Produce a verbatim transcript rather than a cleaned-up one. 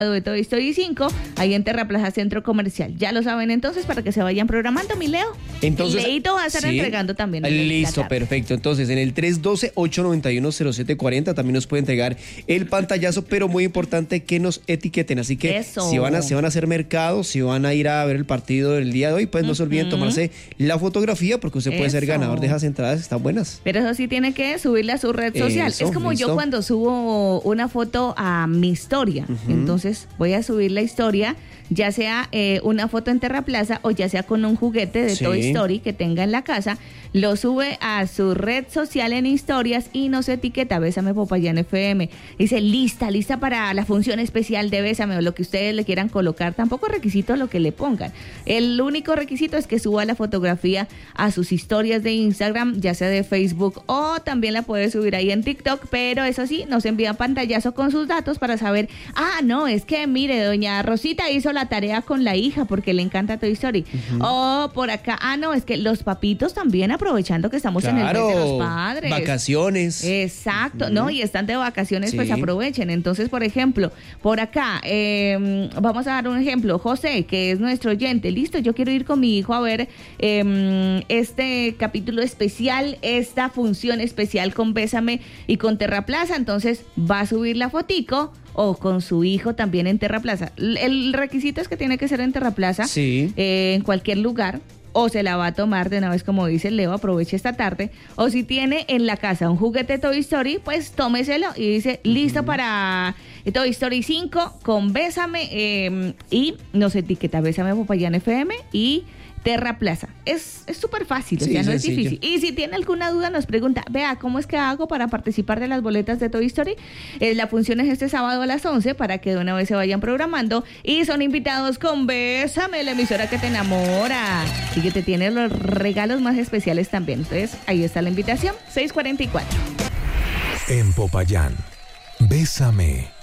de Toy Story cinco, ahí en Terraplaza Centro Comercial. Ya lo saben entonces para que se vayan programando, mi Leo. Entonces, Leito va a estar sí, entregando también. Listo, perfecto. Entonces, en el tres uno dos, ocho nueve uno, cero siete cuatro cero también nos puede entregar el pantallazo, pero muy importante que nos etiqueten. Así que Eso. si van a, si van a hacer mercado, si van a ir a ver el partido del día de hoy, pues no se olviden tomarse la fotografía porque usted puede Eso. ser ganador de esas entradas, están buenas. Pero eso sí tiene que subirla a su red social. Eso, es como listo. yo cuando subo una foto a mi historia. Uh-huh. Entonces voy a subir la historia, ya sea eh, una foto en Terraplaza o ya sea con un juguete de sí. Toy Story que tenga en la casa, lo sube a su red social en historias y nos etiqueta Bésame Popayán F M. Dice lista, lista para la función especial de Bésame o lo que ustedes le quieran colocar. Tampoco es requisito lo que le pongan. El único requisito es que suba la fotografía a sus historias de Instagram, ya sea de Facebook o también la puede subir ahí en TikTok, pero eso sí, nos envía pantallazo con sus datos para saber, ah, no, es que mire, doña Rosita hizo la tarea con la hija porque le encanta Toy Story. Uh-huh. O por acá, ah, no, es que los papitos también aprovechando que estamos claro, en el mes de los padres. Vacaciones. Exacto, uh-huh. ¿no? Y están de vacaciones, sí. pues aprovechen. Entonces, por ejemplo, por acá, eh, vamos a dar un ejemplo. José, que es nuestro oyente, listo, yo quiero ir con mi hijo a ver eh, este capítulo especial, esta función especial con Bésame y con Terraplaza. Entonces, va a subir la fotico o con su hijo también en Terraplaza. El requisito es que tiene que ser en Terraplaza, sí. eh, en cualquier lugar, o se la va a tomar de una vez, como dice Leo, aproveche esta tarde, o si tiene en la casa un juguete Toy Story, pues tómeselo y dice, listo uh-huh. para Toy Story cinco con Bésame, eh, y nos etiqueta Bésame Popayán F M y Terraplaza. Es súper fácil, sí, o sea, no sencillo. Es difícil. Y si tiene alguna duda, nos pregunta, vea, ¿cómo es que hago para participar de las boletas de Toy Story? Eh, la función es este sábado a las once para que de una vez se vayan programando y son invitados con Bésame, la emisora que te enamora y que te tiene los regalos más especiales también. Entonces, ahí está la invitación, seis cuarenta y cuatro. En Popayán, Bésame.